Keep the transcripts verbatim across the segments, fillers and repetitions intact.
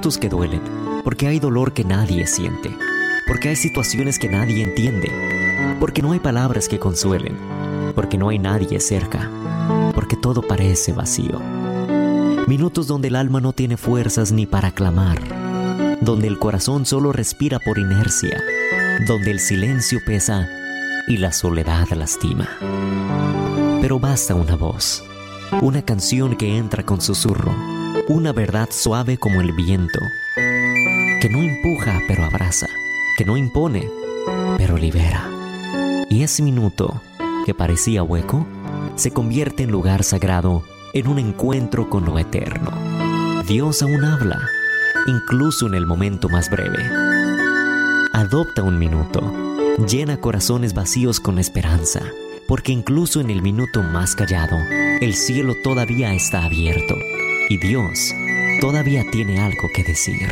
minutos que duelen, porque hay dolor que nadie siente, porque hay situaciones que nadie entiende, porque no hay palabras que consuelen, porque no hay nadie cerca, porque todo parece vacío. Minutos donde el alma no tiene fuerzas ni para clamar, donde el corazón solo respira por inercia, donde el silencio pesa y la soledad lastima. Pero basta una voz, una canción que entra con susurro, una verdad suave como el viento, que no empuja pero abraza, que no impone pero libera. Y ese minuto, que parecía hueco, se convierte en lugar sagrado, en un encuentro con lo eterno. Dios aún habla, incluso en el momento más breve. Adopta un minuto, llena corazones vacíos con esperanza, porque incluso en el minuto más callado, el cielo todavía está abierto y Dios todavía tiene algo que decir.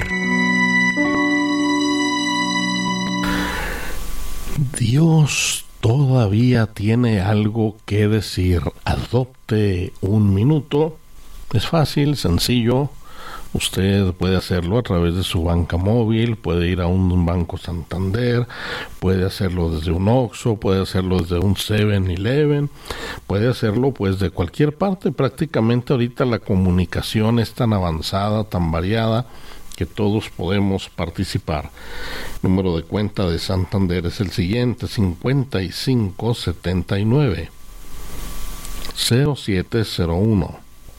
Dios todavía tiene algo que decir. Adopte un minuto. Es fácil, sencillo. Usted puede hacerlo a través de su banca móvil, puede ir a un Banco Santander, puede hacerlo desde un Oxxo, puede hacerlo desde un seven eleven, puede hacerlo pues de cualquier parte. Prácticamente ahorita la comunicación es tan avanzada, tan variada, que todos podemos participar. Número de cuenta de Santander es el siguiente: cincuenta y cinco setenta y nueve cero siete cero uno,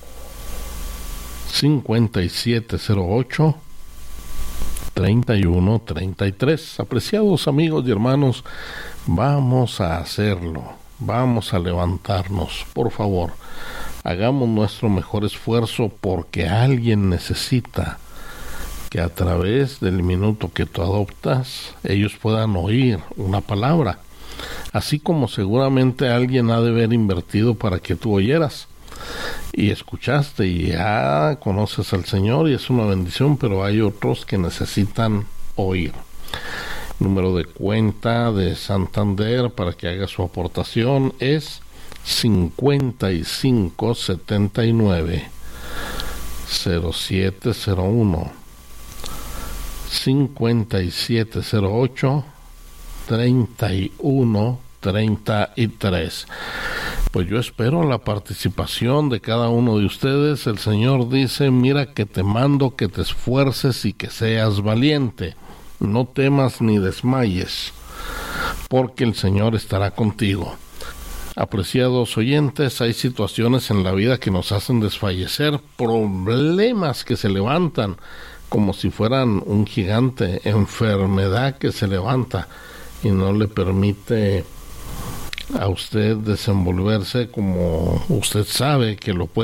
cincuenta y siete cero ocho, treinta y uno treinta y tres. Apreciados amigos y hermanos, vamos a hacerlo, vamos a levantarnos. Por favor, hagamos nuestro mejor esfuerzo, porque alguien necesita que a través del minuto que tú adoptas, ellos puedan oír una palabra, así como seguramente alguien ha de haber invertido para que tú oyeras y escuchaste y ya conoces al Señor y es una bendición, pero hay otros que necesitan oír. Número de cuenta de Santander para que haga su aportación es cincuenta y cinco setenta y nueve cero siete cero uno, cincuenta y siete cero ocho, treinta y uno treinta y tres. Pues yo espero la participación de cada uno de ustedes. El Señor dice: mira que te mando que te esfuerces y que seas valiente. No temas ni desmayes, porque el Señor estará contigo. Apreciados oyentes, hay situaciones en la vida que nos hacen desfallecer, problemas que se levantan como si fueran un gigante, enfermedad que se levanta y no le permite a usted desenvolverse como usted sabe que lo puede